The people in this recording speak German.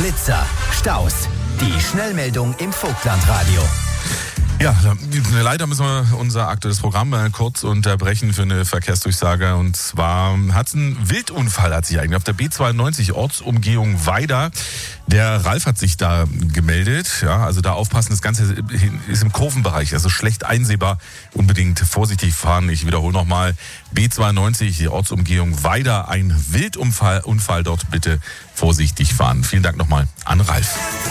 Blitzer, Staus. Die Schnellmeldung im Vogtlandradio. Ja, leider müssen wir unser aktuelles Programm kurz unterbrechen für eine Verkehrsdurchsage. Und zwar hat es einen Wildunfall auf der B92 Ortsumgehung Weida. Der Ralf hat sich da gemeldet. Ja, also da aufpassen, das Ganze ist im Kurvenbereich, also schlecht einsehbar. Unbedingt vorsichtig fahren. Ich wiederhole nochmal, B92, die Ortsumgehung Weida, ein Wildunfall dort, bitte vorsichtig fahren. Vielen Dank nochmal an Ralf.